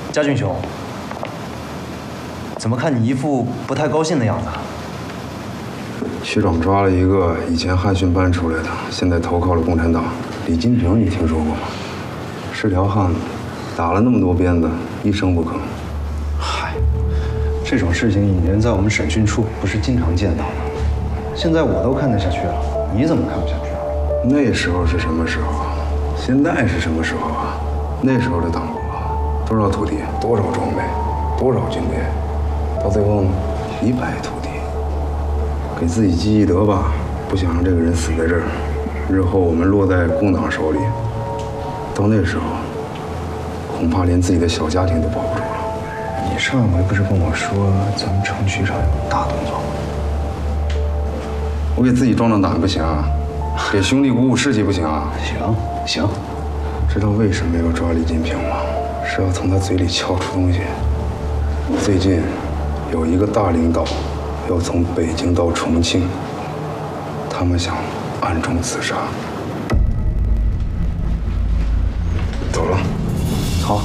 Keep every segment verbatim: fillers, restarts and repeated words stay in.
家俊兄，怎么看你一副不太高兴的样子？ 区长抓了一个以前汉训班出来的，现在投靠了共产党，李金平，你听说过吗？是条汉子，打了那么多鞭子，一声不吭。 嗨，这种事情以前在我们审讯处不是经常见到吗？现在我都看得下去了，你怎么看不下去啊？ 那时候是什么时候？现在是什么时候啊？那时候的党国，多少土地，多少装备，多少军队，到最后呢，一败涂地。给自己积积德吧，不想让这个人死在这儿，日后我们落在共党手里，到那时候，恐怕连自己的小家庭都保不住了。 你上回不是跟我说咱们程局长有大动作吗？ 我给自己壮壮胆不行啊，给兄弟鼓舞士气不行啊。 行行， 知道为什么要抓李金平吗？是要从他嘴里撬出东西。最近有一个大领导要从北京到重庆，他们想暗中刺杀。走了。 好。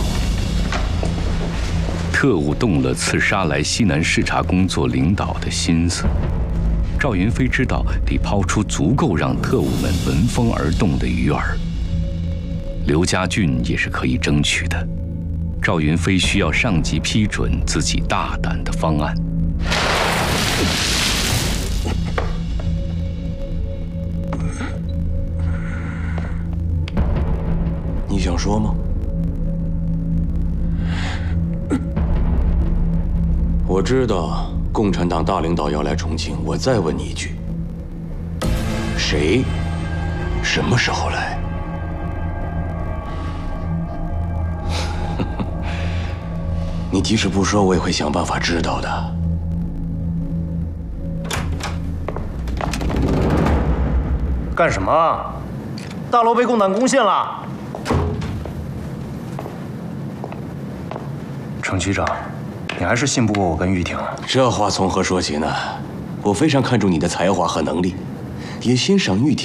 特务动了刺杀来西南视察工作领导的心思。赵云飞知道得抛出足够让特务们闻风而动的鱼饵。刘家俊也是可以争取的。赵云飞需要上级批准自己大胆的方案。 你想说吗？我知道共产党大领导要来重庆，我再问你一句：谁、什么时候来？你即使不说，我也会想办法知道的。 干什么？大楼被共党攻陷了。程局长，你还是信不过我跟玉婷。 这话从何说起呢？我非常看重你的才华和能力，也欣赏玉婷